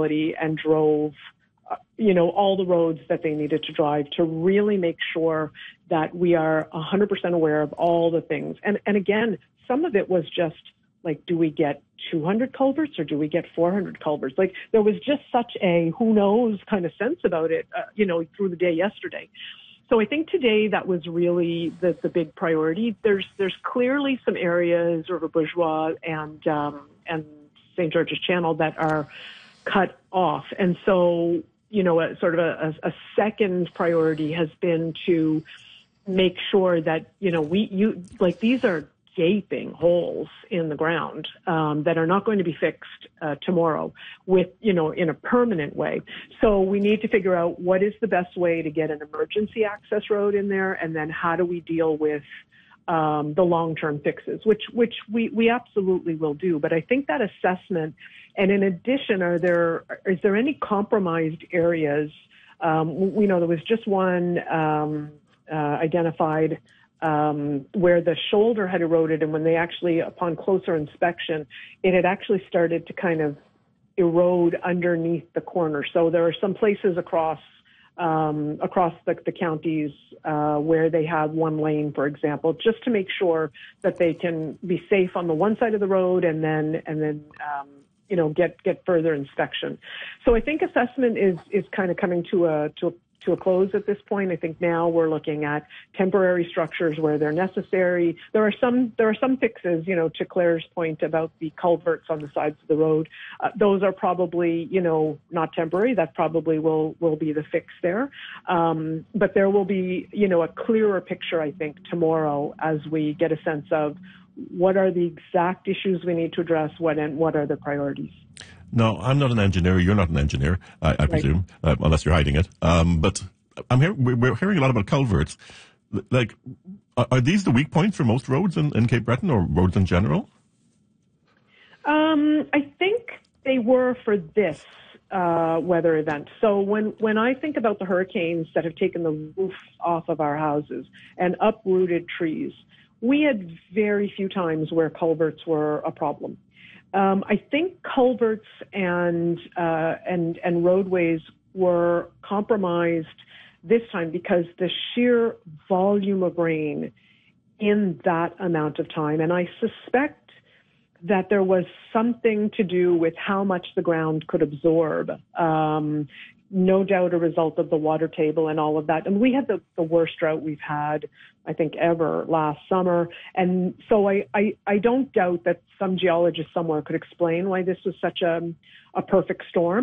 facility and drove all the roads that they needed to drive to really make sure that we are 100% aware of all the things. And again, some of it was just like, do we get 200 culverts or do we get 400 culverts? Like, there was just such a who knows kind of sense about it, through the day yesterday. So I think today that was really the big priority. There's clearly some areas, River Bourgeois and St. George's Channel, that are cut off. And so, a second priority has been to make sure that, these are gaping holes in the ground that are not going to be fixed tomorrow in a permanent way. So we need to figure out what is the best way to get an emergency access road in there, and then how do we deal with the long-term fixes, which we absolutely will do. But I think that assessment, and in addition, is there any compromised areas? We know there was just one identified where the shoulder had eroded, and when they actually, upon closer inspection, it had actually started to kind of erode underneath the corner. So there are some places across the counties where they have one lane, for example, just to make sure that they can be safe on the one side of the road and then get further inspection. So I think assessment is kind of coming to a close at this point. I think now we're looking at temporary structures where they're necessary. There are some fixes, to Claire's point about the culverts on the sides of the road. Those are probably, not temporary. That probably will be the fix there. But there will be, a clearer picture, I think, tomorrow as we get a sense of what are the exact issues we need to address, what are the priorities. No, I'm not an engineer. You're not an engineer, I presume, unless you're hiding it. But we're hearing a lot about culverts. Like, are these the weak points for most roads in Cape Breton, or roads in general? I think they were for this weather event. So when I think about the hurricanes that have taken the roof off of our houses and uprooted trees, we had very few times where culverts were a problem. I think culverts and roadways were compromised this time because the sheer volume of rain in that amount of time. And I suspect that there was something to do with how much the ground could absorb. No doubt a result of the water table and all of that. And we had the worst drought we've had, I think, ever last summer. And so I don't doubt that some geologist somewhere could explain why this was such a perfect storm.